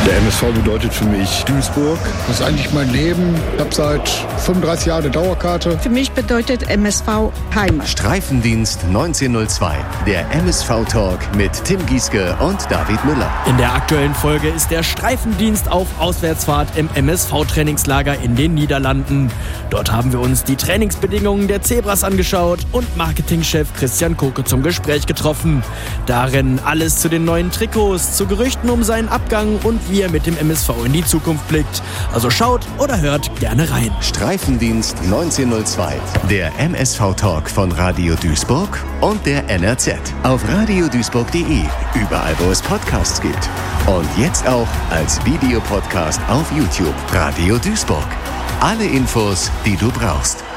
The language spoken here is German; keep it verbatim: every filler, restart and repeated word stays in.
Der M S V bedeutet für mich Duisburg. Das ist eigentlich mein Leben. Ich habe seit fünfunddreißig Jahren eine Dauerkarte. Für mich bedeutet M S V Heimat. Streifendienst neunzehnhundertzwei. Der M S V-Talk mit Tim Gieske und David Müller. In der aktuellen Folge ist der Streifendienst auf Auswärtsfahrt im M S V-Trainingslager in den Niederlanden. Dort haben wir uns die Trainingsbedingungen der Zebras angeschaut und Marketingchef Christian Koke zum Gespräch getroffen. Darin alles zu den neuen Trikots, zu Gerüchten um seinen Abgang und wie er mit dem M S V in die Zukunft blickt. Also schaut oder hört gerne rein. Streifendienst neunzehnhundertzwei. Der M S V-Talk von Radio Duisburg und der N R Z. Auf radioduisburg punkt de, überall wo es Podcasts gibt. Und jetzt auch als Videopodcast auf YouTube. Radio Duisburg. Alle Infos, die du brauchst.